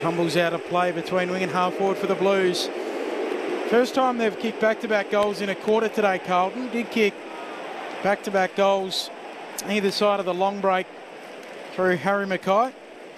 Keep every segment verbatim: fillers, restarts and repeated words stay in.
Tumbles out of play between wing and half forward for the Blues. First time they've kicked back-to-back goals in a quarter today, Carlton. Did kick back-to-back goals either side of the long break through Harry Mackay.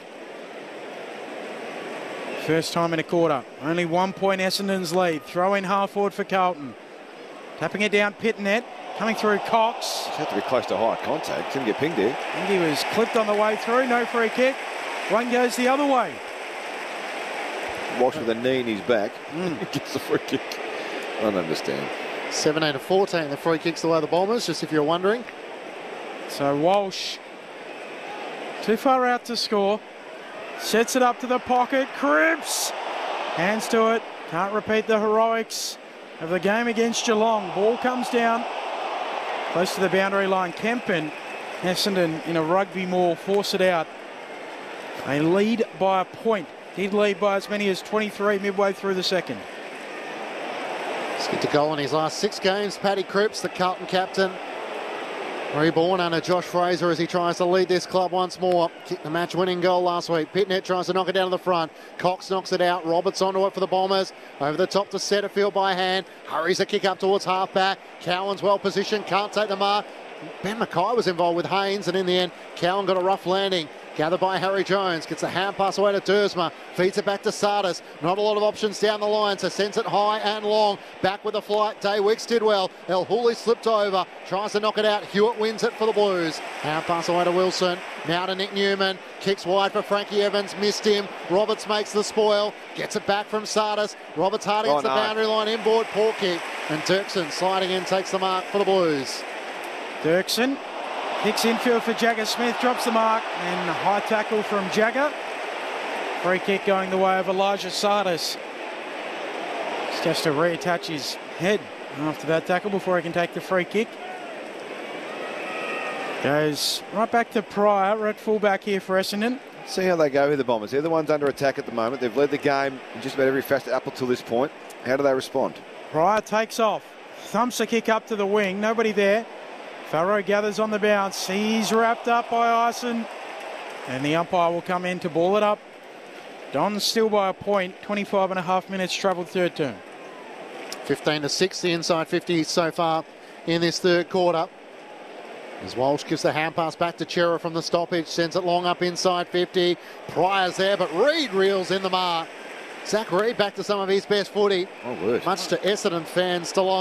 First time in a quarter. Only one point Essendon's lead. Throw in half forward for Carlton. Tapping it down Pitnet. Coming through Cox. You have to be close to high contact. Couldn't get pinged here. And he was clipped on the way through. No free kick. One goes the other way. Walsh with a knee in his back. Mm. Gets the free kick. I don't understand. seventeen to fourteen, the free kicks away the Bombers, just if you're wondering. So Walsh, too far out to score. Sets it up to the pocket. Cripps. Hands to it. Can't repeat the heroics of the game against Geelong. Ball comes down. Close to the boundary line. Kempen, Essendon in a rugby maul, force it out. They lead by a point. Did lead by as many as twenty-three midway through the second. Let's get to goal in his last six games. Paddy Cripps, the Carlton captain. Reborn under Josh Fraser as he tries to lead this club once more. Kicked the match-winning goal last week. Pitnet tries to knock it down to the front. Cox knocks it out. Roberts onto it for the Bombers. Over the top to Setterfield by hand. Hurries a kick up towards half-back. Cowan's well-positioned. Can't take the mark. Ben Mackay was involved with Haynes, and in the end, Cowan got a rough landing. Gathered by Harry Jones. Gets a hand pass away to Dersma. Feeds it back to Sardis. Not a lot of options down the line, so sends it high and long. Back with the flight. Day Wicks did well. El Hooley slipped over. Tries to knock it out. Hewitt wins it for the Blues. Hand pass away to Wilson. Now to Nick Newman. Kicks wide for Frankie Evans. Missed him. Roberts makes the spoil. Gets it back from Sardis. Roberts hard against oh, no. the boundary line. Inboard. Poor kick. And Dirksen sliding in takes the mark for the Blues. Dirksen kicks infield for Jagger Smith, drops the mark, and a high tackle from Jagger. Free kick going the way of Elijah Sardis. Just has to reattach his head after that tackle before he can take the free kick. Goes right back to Pryor, at fullback here for Essendon. See how they go here, the Bombers. They're the ones under attack at the moment. They've led the game in just about every facet up until this point. How do they respond? Pryor takes off, thumps a kick up to the wing, nobody there. Farrow gathers on the bounce. He's wrapped up by Ison. And the umpire will come in to ball it up. Don still by a point. twenty-five and a half minutes travelled third term. fifteen to six, the inside fifty so far in this third quarter. As Walsh gives the hand pass back to Chera from the stoppage. Sends it long up inside fifty. Pryor's there, but Reid reels in the mark. Zach Reid back to some of his best footy. Oh, word. Much to Essendon fans delight.